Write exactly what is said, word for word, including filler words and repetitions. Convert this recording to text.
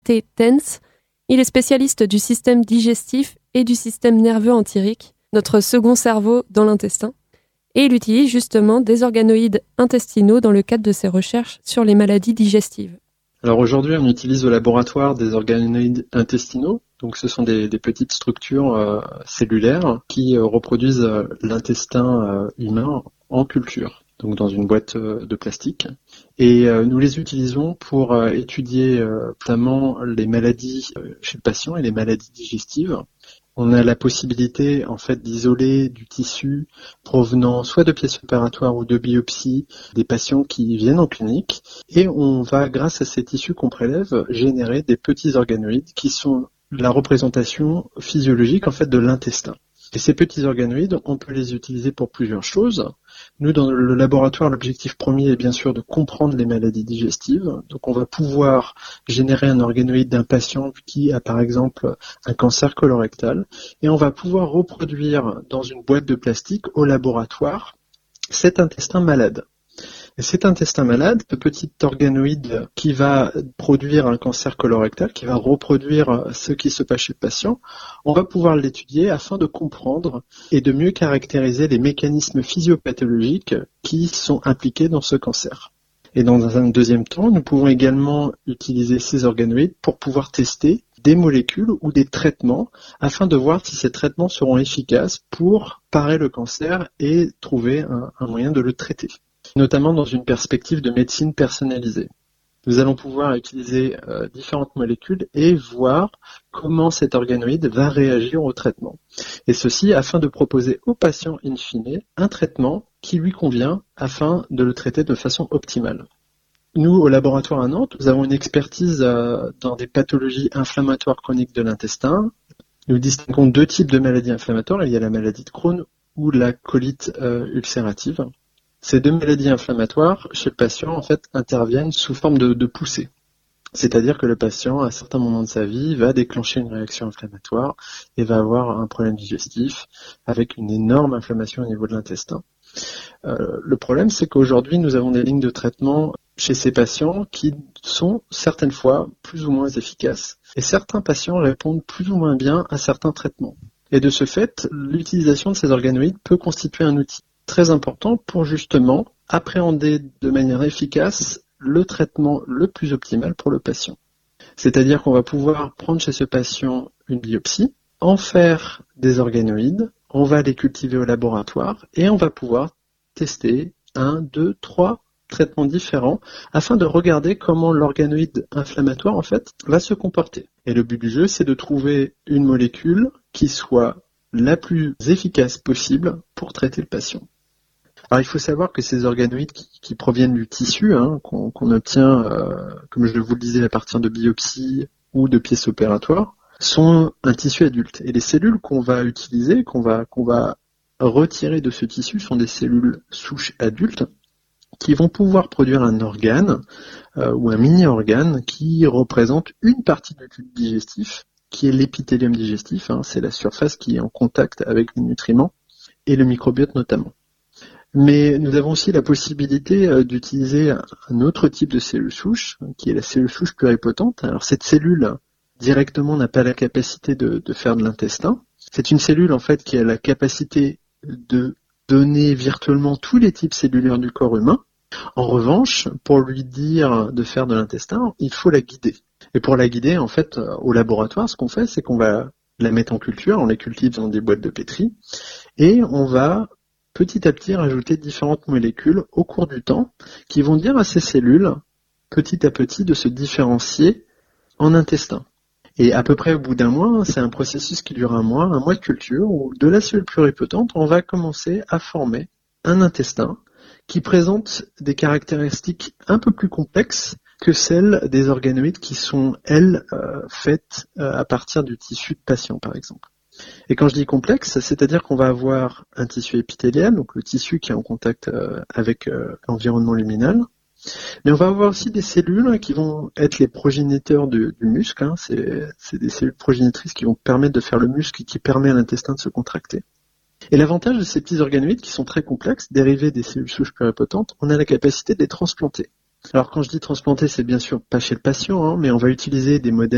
T. Tenz. Il est spécialiste du système digestif et du système nerveux entérique, notre second cerveau dans l'intestin. Et il utilise justement des organoïdes intestinaux dans le cadre de ses recherches sur les maladies digestives. Alors aujourd'hui, on utilise au laboratoire des organoïdes intestinaux. Donc ce sont des, des petites structures euh, cellulaires qui euh, reproduisent euh, l'intestin euh, humain en culture, donc dans une boîte euh, de plastique. Et euh, nous les utilisons pour euh, étudier euh, notamment les maladies euh, chez le patient et les maladies digestives. On a la possibilité en fait d'isoler du tissu provenant soit de pièces opératoires ou de biopsies des patients qui viennent en clinique, et on va, grâce à ces tissus qu'on prélève, générer des petits organoïdes qui sont la représentation physiologique en fait de l'intestin. Et ces petits organoïdes, on peut les utiliser pour plusieurs choses. Nous, dans le laboratoire, l'objectif premier est bien sûr de comprendre les maladies digestives. Donc on va pouvoir générer un organoïde d'un patient qui a par exemple un cancer colorectal, et on va pouvoir reproduire dans une boîte de plastique au laboratoire cet intestin malade. Et cet intestin malade, ce petit organoïde qui va produire un cancer colorectal, qui va reproduire ce qui se passe chez le patient, on va pouvoir l'étudier afin de comprendre et de mieux caractériser les mécanismes physiopathologiques qui sont impliqués dans ce cancer. Et dans un deuxième temps, nous pouvons également utiliser ces organoïdes pour pouvoir tester des molécules ou des traitements afin de voir si ces traitements seront efficaces pour parer le cancer et trouver un, un moyen de le traiter, notamment dans une perspective de médecine personnalisée. Nous allons pouvoir utiliser euh, différentes molécules et voir comment cet organoïde va réagir au traitement. Et ceci afin de proposer au patient in fine un traitement qui lui convient afin de le traiter de façon optimale. Nous, au laboratoire à Nantes, nous avons une expertise euh, dans des pathologies inflammatoires chroniques de l'intestin. Nous distinguons deux types de maladies inflammatoires. Il y a la maladie de Crohn ou la colite euh, ulcérative. Ces deux maladies inflammatoires, chez le patient, en fait, interviennent sous forme de, de poussée. C'est-à-dire que le patient, à certains moments de sa vie, va déclencher une réaction inflammatoire et va avoir un problème digestif avec une énorme inflammation au niveau de l'intestin. Euh, le problème, c'est qu'aujourd'hui, nous avons des lignes de traitement chez ces patients qui sont certaines fois plus ou moins efficaces. Et certains patients répondent plus ou moins bien à certains traitements. Et de ce fait, l'utilisation de ces organoïdes peut constituer un outil très important pour justement appréhender de manière efficace le traitement le plus optimal pour le patient. C'est-à-dire qu'on va pouvoir prendre chez ce patient une biopsie, en faire des organoïdes, on va les cultiver au laboratoire et on va pouvoir tester un, deux, trois traitements différents afin de regarder comment l'organoïde inflammatoire en fait va se comporter. Et le but du jeu, c'est de trouver une molécule qui soit la plus efficace possible pour traiter le patient. Alors il faut savoir que ces organoïdes qui, qui proviennent du tissu, hein, qu'on, qu'on obtient, euh, comme je vous le disais, à partir de biopsies ou de pièces opératoires, sont un tissu adulte. Et les cellules qu'on va utiliser, qu'on va, qu'on va retirer de ce tissu, sont des cellules souches adultes qui vont pouvoir produire un organe euh, ou un mini-organe qui représente une partie du tube digestif, qui est l'épithélium digestif, hein, c'est la surface qui est en contact avec les nutriments et le microbiote notamment. Mais nous avons aussi la possibilité euh, d'utiliser un autre type de cellule souche, qui est la cellule souche pluripotente. Alors cette cellule, directement, n'a pas la capacité de, de faire de l'intestin. C'est une cellule, en fait, qui a la capacité de donner virtuellement tous les types cellulaires du corps humain. En revanche, pour lui dire de faire de l'intestin, il faut la guider. Et pour la guider, en fait, au laboratoire, ce qu'on fait, c'est qu'on va la mettre en culture, on la cultive dans des boîtes de pétri, et on va petit à petit rajouter différentes molécules au cours du temps qui vont dire à ces cellules, petit à petit, de se différencier en intestin. Et à peu près au bout d'un mois, c'est un processus qui dure un mois, un mois de culture, où de la cellule pluripotente, on va commencer à former un intestin qui présente des caractéristiques un peu plus complexes que celles des organoïdes qui sont, elles, euh, faites euh, à partir du tissu de patient, par exemple. Et quand je dis complexe, c'est-à-dire qu'on va avoir un tissu épithélial, donc le tissu qui est en contact euh, avec euh, l'environnement luminal, mais on va avoir aussi des cellules qui vont être les progéniteurs du, du muscle, hein. c'est, c'est des cellules progénitrices qui vont permettre de faire le muscle et qui permet à l'intestin de se contracter. Et l'avantage de ces petits organoïdes qui sont très complexes, dérivés des cellules souches pluripotentes, on a la capacité de les transplanter. Alors quand je dis transplanter, c'est bien sûr pas chez le patient, hein, mais on va utiliser des modèles